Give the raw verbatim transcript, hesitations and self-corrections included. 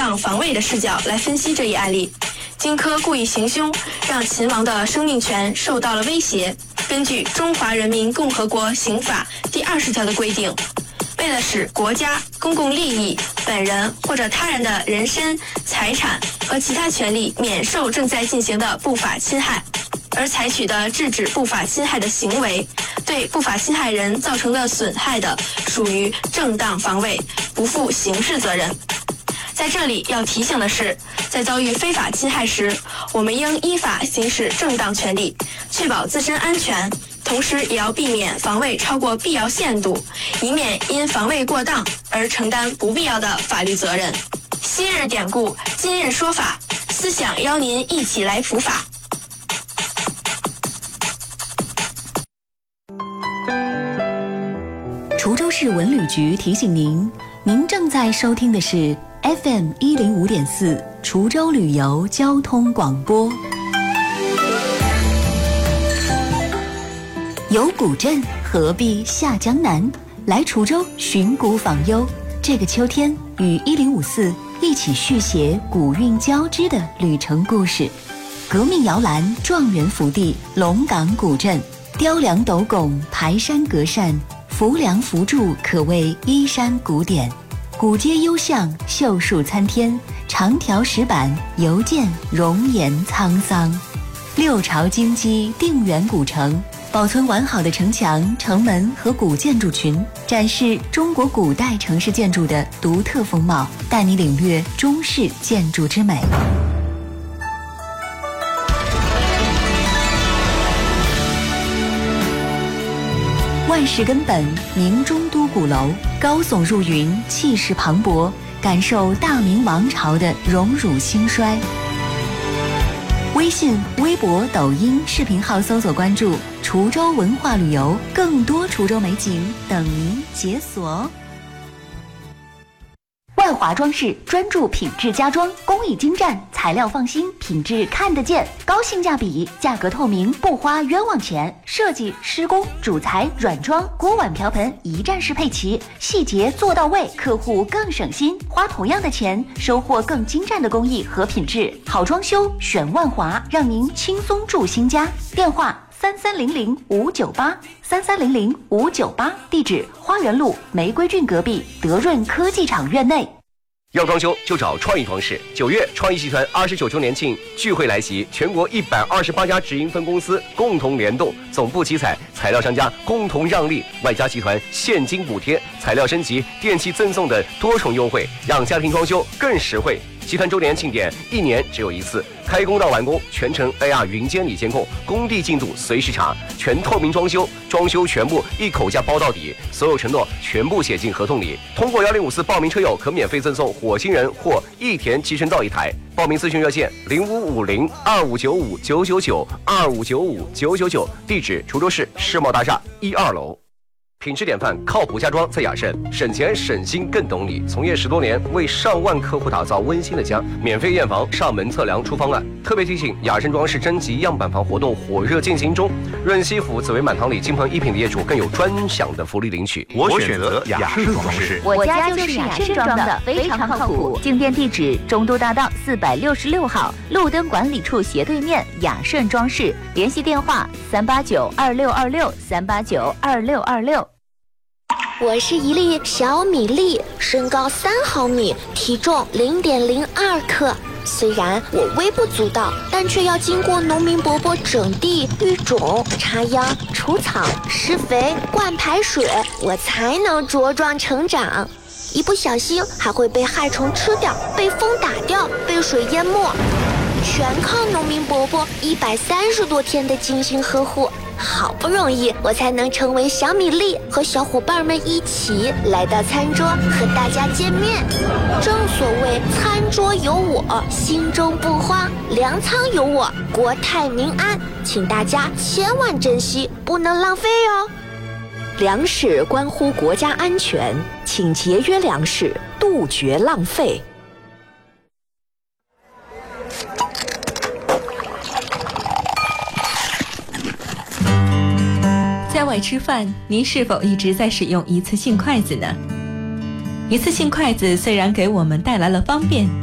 当防卫的视角来分析这一案例。荆轲故意行凶，让秦王的生命权受到了威胁。根据《中华人民共和国刑法》第二十条的规定，为了使国家、公共利益、本人或者他人的人身、财产和其他权利免受正在进行的不法侵害，而采取的制止不法侵害的行为，对不法侵害人造成的损害的，属于正当防卫，不负刑事责任。在这里要提醒的是，在遭遇非法侵害时，我们应依法行使正当权利，确保自身安全，同时也要避免防卫超过必要限度，以免因防卫过当而承担不必要的法律责任。昔日典故，今日说法，思想邀您一起来普法。 滁州市文旅局提醒您，您正在收听的是 F M 一零五点四滁州旅游交通广播。有古镇，何必下江南？来滁州寻古访幽，这个秋天与一零五四一起续写古韵交织的旅程故事。革命摇篮，状元福地，龙岗古镇，雕梁斗拱，排山隔扇，浮梁浮柱，可谓依山古典。古街幽巷，秀树参天，长条石板，犹见容颜沧桑。六朝金鸡，定远古城，保存完好的城墙、城门和古建筑群，展示中国古代城市建筑的独特风貌，带你领略中式建筑之美。万事根本，明中都鼓楼，高耸入云，气势磅礴，感受大明王朝的荣辱兴衰。微信、微博、抖音视频号搜索关注滁州文化旅游，更多滁州美景等您解锁。万华装饰专注品质家装，工艺精湛，材料放心，品质看得见，高性价比，价格透明，不花冤枉钱。设计、施工、主材、软装、锅碗瓢盆一站式配齐，细节做到位，客户更省心，花同样的钱，收获更精湛的工艺和品质。好装修选万华，让您轻松住新家。电话三三零零五九八三三零零五九八，地址花园路玫瑰郡隔壁德润科技厂院内。 要装修就找创意装饰。九月，创意集团二十九周年庆聚会来袭，全国一百二十八家直营分公司共同联动，总部集采，材料商家共同让利，外加集团现金补贴、材料升级、电器赠送的多重优惠，让家庭装修更实惠。集团周年庆典一年只有一次，开工到完工全程 A R 云监理监控，工地进度随时查，全透明装修，装修全部一口价包到底，所有承诺全部写进合同里。通过幺零五四报名车友可免费赠送火星人或益田集成灶一台。报名咨询热线零五五零二五九五九九九二五九五九九九，地址滁州市世贸大厦一二楼。品质典范，靠谱家装在雅盛，省钱省心更懂你。从业十多年，为上万客户打造温馨的家，免费验房、上门测量、出方案。特别提醒，雅盛装饰征集样板房活动火热进行中，润西府、紫薇满堂里金鹏一品的业主更有专享的福利领取。 我选择雅盛装饰， 我家就是雅盛装的，非常靠谱。进店地址：中都大道四百六十六号，路灯管理处斜对面，雅盛装饰。联系电话：三八九二六二六三八九二六二六。 我是一粒小米粒，身高三毫米，体重零点零二克。虽然我微不足道，但却要经过农民伯伯整地、育种、插秧、除草、施肥、灌排水，我才能茁壮成长。一不小心还会被害虫吃掉，被风打掉，被水淹没，全靠农民伯伯一百三十多天的精心呵护。好不容易我才能成为小米粒，和小伙伴们一起来到餐桌和大家见面。正所谓餐桌有我，心中不慌；粮仓有我，国泰民安。请大家千万珍惜，不能浪费哦。 粮食关乎国家安全，请节约粮食，杜绝浪费。 在外吃饭，您是否一直在使用一次性筷子呢？一次性筷子虽然给我们带来了方便，